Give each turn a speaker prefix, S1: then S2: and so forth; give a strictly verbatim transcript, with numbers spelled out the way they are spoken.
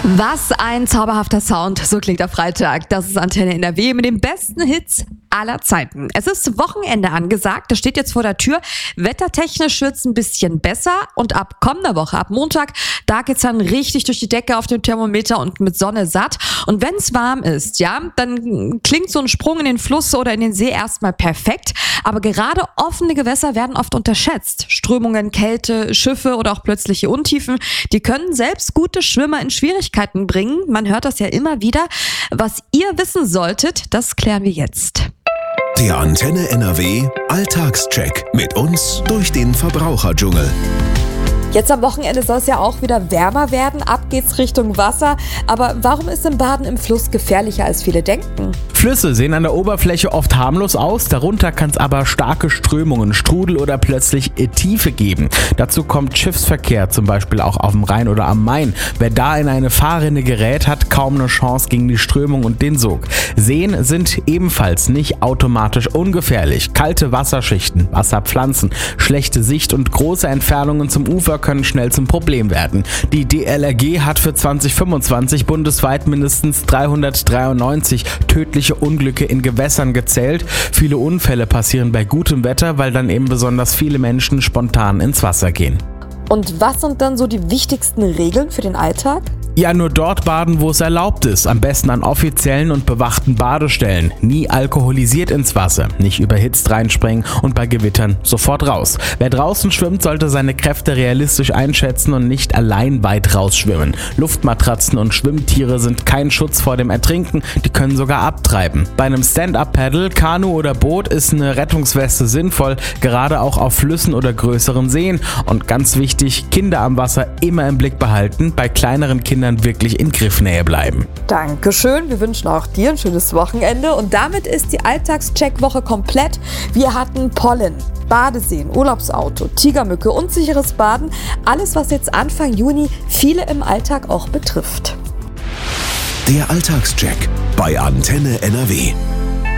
S1: Was ein zauberhafter Sound, so klingt der Freitag. Das ist Antenne N R W mit den besten Hits aller Zeiten. Es ist Wochenende angesagt, das steht jetzt vor der Tür. Wettertechnisch wird's ein bisschen besser und ab kommender Woche, ab Montag, da geht's dann richtig durch die Decke auf dem Thermometer und mit Sonne satt. Und wenn's warm ist, ja, dann klingt so ein Sprung in den Fluss oder in den See erstmal perfekt. Aber gerade offene Gewässer werden oft unterschätzt. Strömungen, Kälte, Schiffe oder auch plötzliche Untiefen, die können selbst gute Schwimmer in Schwierigkeiten bringen. Man hört das ja immer wieder. Was ihr wissen solltet, das klären wir jetzt.
S2: Der Antenne N R W Alltagscheck mit uns durch den Verbraucherdschungel.
S1: Jetzt am Wochenende soll es ja auch wieder wärmer werden. Ab geht's Richtung Wasser. Aber warum ist denn Baden im Fluss gefährlicher, als viele denken?
S3: Flüsse sehen an der Oberfläche oft harmlos aus, darunter kann es aber starke Strömungen, Strudel oder plötzlich Tiefe geben. Dazu kommt Schiffsverkehr, zum Beispiel auch auf dem Rhein oder am Main. Wer da in eine Fahrrinne gerät, hat kaum eine Chance gegen die Strömung und den Sog. Seen sind ebenfalls nicht automatisch ungefährlich. Kalte Wasserschichten, Wasserpflanzen, schlechte Sicht und große Entfernungen zum Ufer können schnell zum Problem werden. Die D L R G hat für zwanzig fünfundzwanzig bundesweit mindestens dreihundertdreiundneunzig tödliche Unglücke in Gewässern gezählt. Viele Unfälle passieren bei gutem Wetter, weil dann eben besonders viele Menschen spontan ins Wasser gehen.
S1: Und was sind dann so die wichtigsten Regeln für den Alltag?
S3: Ja, nur dort baden, wo es erlaubt ist. Am besten an offiziellen und bewachten Badestellen. Nie alkoholisiert ins Wasser, nicht überhitzt reinspringen und bei Gewittern sofort raus. Wer draußen schwimmt, sollte seine Kräfte realistisch einschätzen und nicht allein weit rausschwimmen. Luftmatratzen und Schwimmtiere sind kein Schutz vor dem Ertrinken, die können sogar abtreiben. Bei einem Stand-Up-Paddle, Kanu oder Boot ist eine Rettungsweste sinnvoll, gerade auch auf Flüssen oder größeren Seen. Und ganz wichtig, Kinder am Wasser immer im Blick behalten, bei kleineren Kindern wirklich in Griffnähe bleiben.
S1: Dankeschön, wir wünschen auch dir ein schönes Wochenende und damit ist die Alltagscheck-Woche komplett. Wir hatten Pollen, Badeseen, Urlaubsauto, Tigermücke, unsicheres Baden, alles was jetzt Anfang Juni viele im Alltag auch betrifft.
S2: Der Alltagscheck bei Antenne N R W.